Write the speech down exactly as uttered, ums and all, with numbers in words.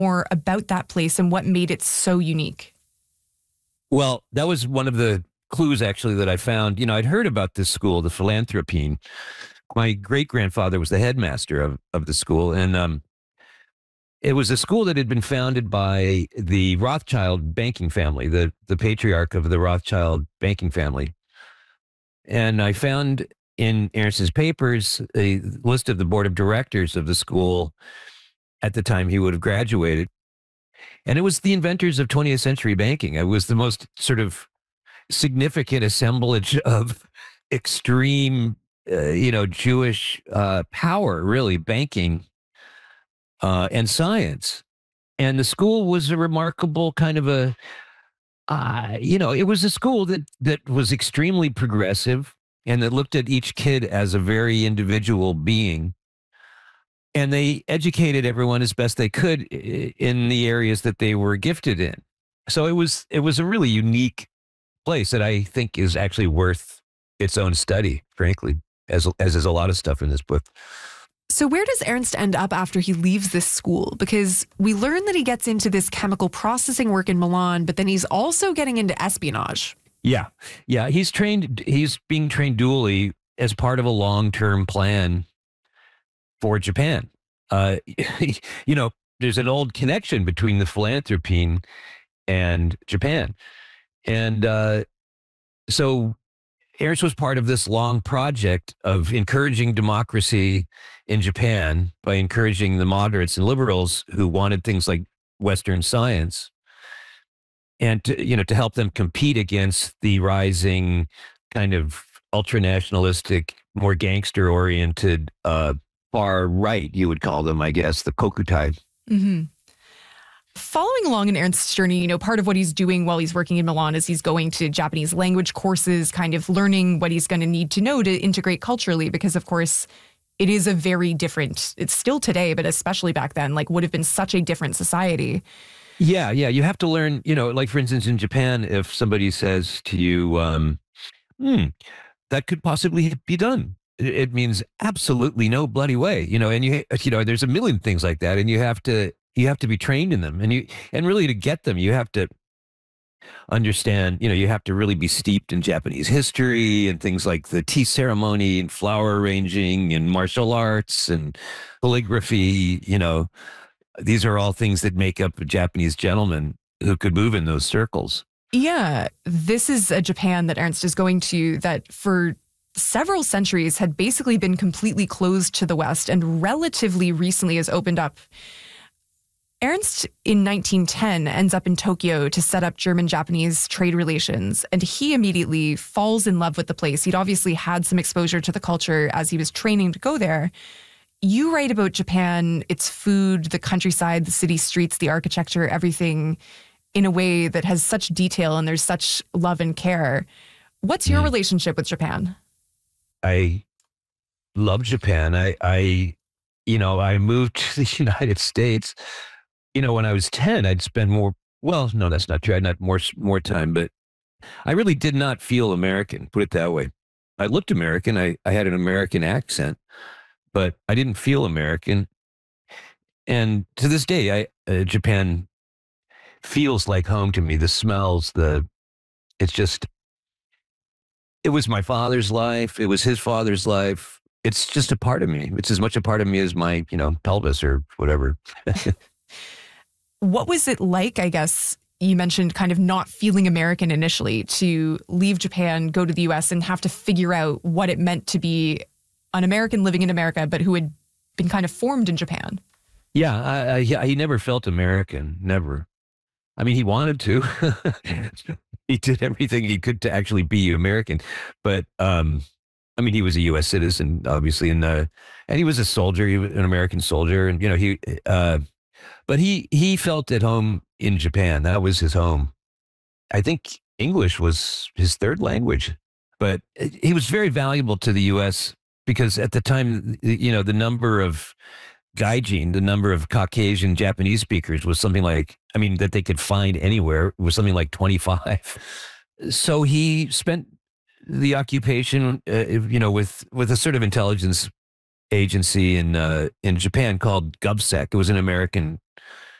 more about that place and what made it so unique? Well, that was one of the clues, actually, that I found. You know, I'd heard about this school, the Philanthropine. My great-grandfather was the headmaster of, of the school, and um, it was a school that had been founded by the Rothschild banking family, the, the patriarch of the Rothschild banking family. And I found in Ernst's papers a list of the board of directors of the school at the time he would have graduated. And it was the inventors of twentieth century banking. It was the most sort of significant assemblage of extreme, uh, you know, Jewish uh, power, really, banking uh, and science. And the school was a remarkable kind of a, uh, you know, it was a school that that was extremely progressive and that looked at each kid as a very individual being. And they educated everyone as best they could in the areas that they were gifted in. So it was it was a really unique place that I think is actually worth its own study, frankly, as as is a lot of stuff in this book. So where does Ernst end up after he leaves this school? Because we learn that he gets into this chemical processing work in Milan, but then he's also getting into espionage. Yeah, yeah, he's trained. He's being trained dually as part of a long-term plan for Japan. Uh, you know, there's an old connection between the Philanthropine and Japan. And uh, so Ernst was part of this long project of encouraging democracy in Japan by encouraging the moderates and liberals who wanted things like Western science, and to, you know, to help them compete against the rising kind of ultra-nationalistic, more gangster-oriented uh, far right, you would call them, I guess, the Kokutai. Mm-hmm. Following along in Ernst's journey, you know, part of what he's doing while he's working in Milan is he's going to Japanese language courses, kind of learning what he's going to need to know to integrate culturally, because, of course, it is a very different, it's still today, but especially back then, like, would have been such a different society. Yeah, yeah. You have to learn, you know, like, for instance, in Japan, if somebody says to you, um, hmm, that could possibly be done, it means absolutely no bloody way, you know, and you, you know, there's a million things like that, and you have to, you have to be trained in them, and you, and really to get them, you have to understand, you know, you have to really be steeped in Japanese history and things like the tea ceremony and flower arranging and martial arts and calligraphy. You know, these are all things that make up a Japanese gentleman who could move in those circles. Yeah, this is a Japan that Ernst is going to that for several centuries had basically been completely closed to the West, and relatively recently has opened up. Ernst, in nineteen ten, ends up in Tokyo to set up German-Japanese trade relations, and he immediately falls in love with the place. He'd obviously had some exposure to the culture as he was training to go there. You write about Japan, its food, the countryside, the city streets, the architecture, everything in a way that has such detail and there's such love and care. What's your mm. relationship with Japan? I love Japan. I, I, you know, I moved to the United States. You know, when I was ten, I'd spend more, well, no, that's not true. I'd not more, more time, but I really did not feel American, put it that way. I looked American. I, I had an American accent, but I didn't feel American. And to this day, I, uh, Japan feels like home to me. The smells, the, it's just, it was my father's life. It was his father's life. It's just a part of me. It's as much a part of me as my, you know, pelvis or whatever. What was it like, I guess, you mentioned kind of not feeling American initially, to leave Japan, go to the U S and have to figure out what it meant to be an American living in America, but who had been kind of formed in Japan? Yeah, I, I, he never felt American, never. I mean, he wanted to. He did everything he could to actually be American. But, um, I mean, he was a U S citizen, obviously, and, uh, and he was a soldier, he was an American soldier, and, you know, he... Uh, But he, he felt at home in Japan. That was his home. I think English was his third language. But he was very valuable to the U S because at the time, you know, the number of gaijin, the number of Caucasian Japanese speakers was something like, I mean, that they could find anywhere, was something like twenty-five. So he spent the occupation, uh, you know, with, with a sort of intelligence agency in uh, in Japan called GovSec. It was an American